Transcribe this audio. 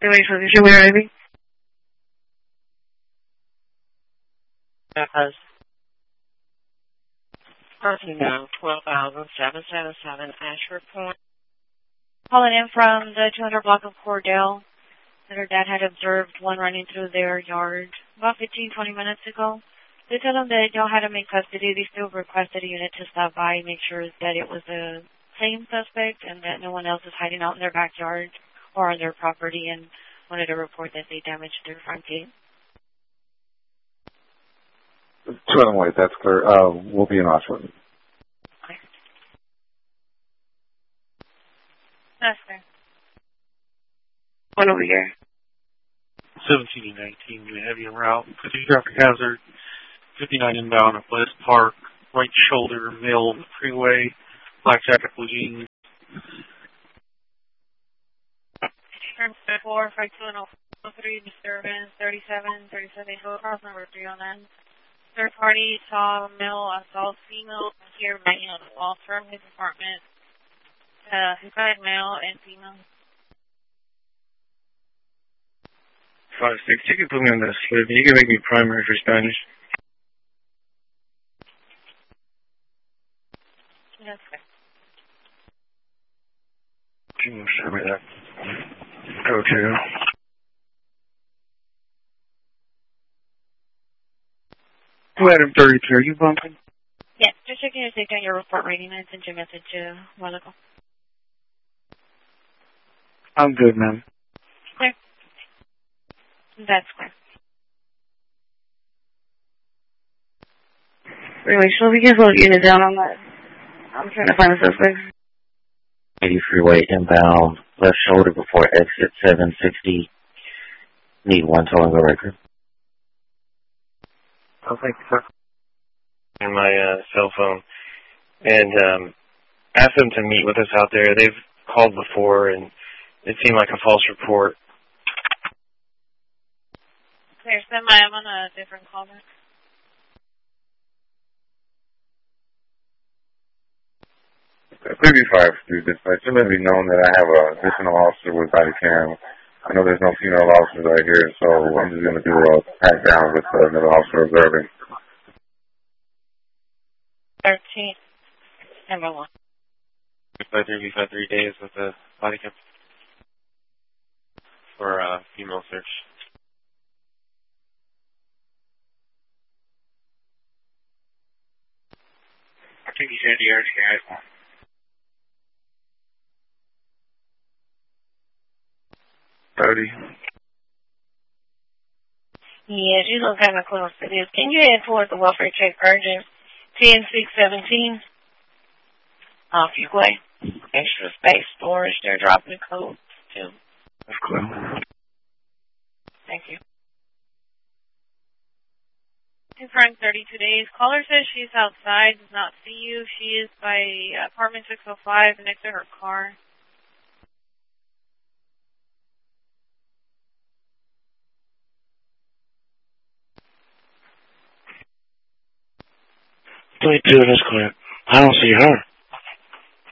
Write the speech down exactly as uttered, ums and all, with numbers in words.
Anyway, so did you wear anything? That has parking now, twelve thousand seven hundred seventy-seven Ashford Point. Calling in from the two hundred block of Cordell. That her dad had observed one running through their yard about fifteen, twenty minutes ago. They told them that y'all had him in custody. They still requested a unit to stop by and make sure that it was the same suspect and that no one else is hiding out in their backyard or on their property, and wanted to report that they damaged their front gate. Tell them wait, that's clear. Uh, we'll be in Oxford. Okay. That's fair. One over here. seventeen and nineteen, we have you en route. Fifty traffic hazard, fifty-nine inbound at West Park, right shoulder, middle of the freeway, black jacket, blue jeans. Turn four, five two and oh three, disturbance, thirty-seven, thirty-seven, go across number three oh nine. Third party saw male assault female here banging on the wall from his apartment. Uh, his side male and female. Five six, you can put me on that slip. You can make me primary for Spanish. That's fair. Can you show me that? Okay. Who had him thirty-two? Are you bumping? Yeah, just checking your safety on your report rating. I sent you a message uh, a while ago. I'm good, man. Clear. That's clear. Anyway, so we can slow the unit down on that. I'm trying to find the suspect. eighty freeway inbound, left shoulder before exit seven sixty. Need one towing go record. Oh, thank you, sir. In my uh, cell phone. And um, asked them to meet with us out there. They've called before, and it seemed like a false report. Clear. Stand by. I'm on a different call back. thirty-five, dude, dispatch. Let it be known that I have an additional officer with body cam. I know there's no female officers out here, so I'm just going to do a pat down with another officer observing. thirteen. Number one. V five three, V five three days with the body cam for uh, female search. I think he said he already had one. thirty. Yes, you look kind of close to this. Can you head towards the welfare check urgent ten six seventeen? Off your way. Extra space storage. They're dropping the code too. That's cool. Thank you. Confirmed thirty-two days. Caller says she's outside, does not see you. She is by apartment six oh five next to her car. twenty-two, that's correct. I don't see her.